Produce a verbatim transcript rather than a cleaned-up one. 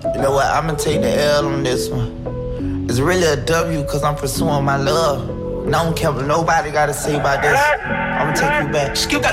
You know what? I'ma take the L on this one. It's really a W cause I'm pursuing my love. And I don't care what nobody gotta say about this. I'ma take you back.